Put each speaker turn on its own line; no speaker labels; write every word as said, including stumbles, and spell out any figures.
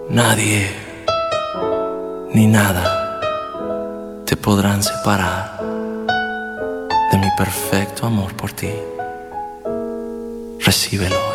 Nadie ni nada te podrán separar de mi perfecto amor por ti. Recíbelo.